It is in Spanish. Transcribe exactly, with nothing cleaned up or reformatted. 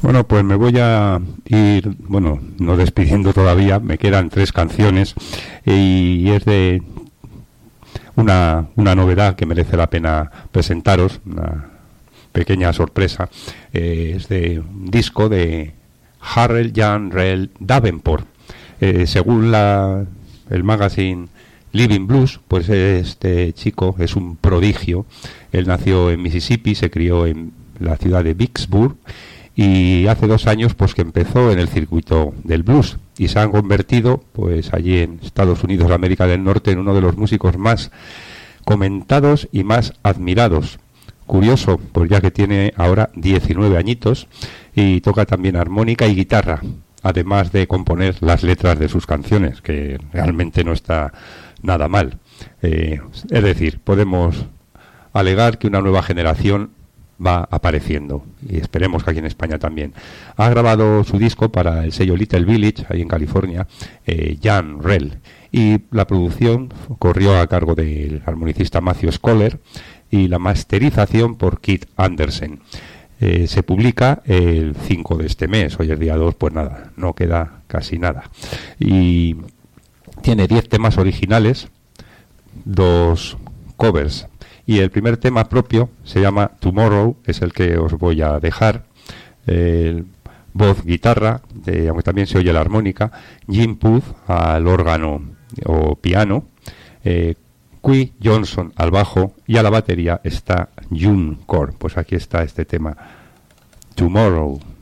Bueno, pues me voy a ir, bueno, no despidiendo todavía, me quedan tres canciones y es de una, una novedad que merece la pena presentaros, una pequeña sorpresa. Eh, es de un disco de Harold Jan Rell Davenport. Eh, según la, el magazine Living Blues, pues este chico es un prodigio. Él nació en Mississippi, se crió en la ciudad de Vicksburg y hace dos años pues que empezó en el circuito del blues y se han convertido pues allí en Estados Unidos de América del Norte en uno de los músicos más comentados y más admirados. Curioso, pues ya que tiene ahora diecinueve añitos y toca también armónica y guitarra, además de componer las letras de sus canciones, que realmente no está nada mal. Eh, es decir, podemos alegar que una nueva generación va apareciendo y esperemos que aquí en España también. Ha grabado su disco para el sello Little Village, ahí en California, eh, Jan Rell, y la producción corrió a cargo del armonicista Matthew Scholler y la masterización por Keith Anderson. Eh, se publica el cinco de este mes, hoy es día dos, pues nada, no queda casi nada. Y tiene diez temas originales, dos covers. Y el primer tema propio se llama Tomorrow, es el que os voy a dejar. Eh, voz, guitarra, eh, aunque también se oye la armónica. Jim Puth al órgano o piano. Eh, Qui Johnson al bajo y a la batería está June Core. Pues aquí está este tema, Tomorrow.